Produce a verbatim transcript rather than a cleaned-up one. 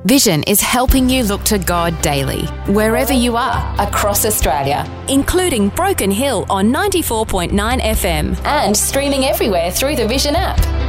Vision is helping you look to God daily, wherever you are, across Australia, including Broken Hill on ninety-four point nine F M and streaming everywhere through the Vision app.